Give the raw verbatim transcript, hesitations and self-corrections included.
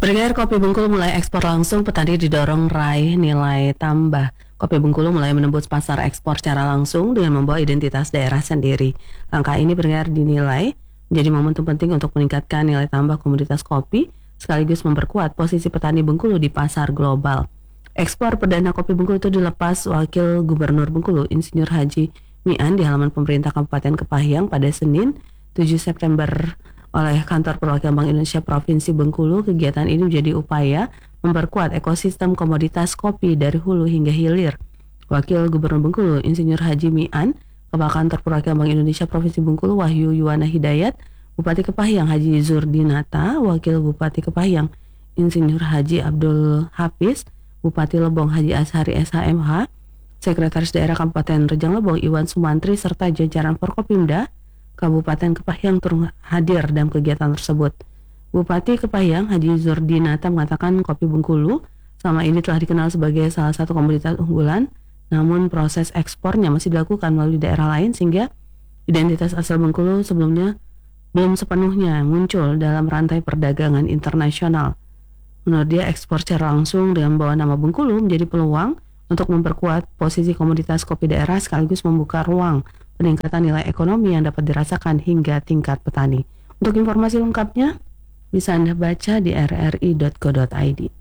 Bergair Kopi Bengkulu mulai ekspor langsung, petani didorong raih nilai tambah. Kopi Bengkulu mulai menembus pasar ekspor secara langsung dengan membawa identitas daerah sendiri. Langkah ini Bergair dinilai menjadi momentum penting untuk meningkatkan nilai tambah komoditas kopi, sekaligus memperkuat posisi petani Bengkulu di pasar global. Ekspor perdana kopi Bengkulu itu dilepas Wakil Gubernur Bengkulu, Insinyur Haji Mian di halaman pemerintah Kabupaten Kepahyang pada Senin tujuh September oleh Kantor Perwakilan Bank Indonesia Provinsi Bengkulu. Kegiatan ini menjadi upaya memperkuat ekosistem komoditas kopi dari hulu hingga hilir. Wakil Gubernur Bengkulu, Insinyur Haji Mian, Kepala Kantor Perwakilan Bank Indonesia Provinsi Bengkulu, Wahyu Yuwana Hidayat, Bupati Kepahyang Haji Zurdinata, Wakil Bupati Kepahyang Insinyur Haji Abdul Hafiz, Bupati Lebong Haji Ashari S H M H, Sekretaris Daerah Kabupaten Rejang Lebong Iwan Sumantri, serta jajaran Forkopimda Kabupaten Kepahyang turut hadir dalam kegiatan tersebut. Bupati Kepahyang Haji Zurdinata mengatakan kopi Bengkulu selama ini telah dikenal sebagai salah satu komoditas unggulan, namun proses ekspornya masih dilakukan melalui daerah lain sehingga identitas asal Bengkulu sebelumnya belum sepenuhnya muncul dalam rantai perdagangan internasional. Menurut dia, ekspor secara langsung dengan membawa nama Bengkulu menjadi peluang untuk memperkuat posisi komoditas kopi daerah sekaligus membuka ruang peningkatan nilai ekonomi yang dapat dirasakan hingga tingkat petani. Untuk informasi lengkapnya bisa Anda baca di r r i dot co dot i d.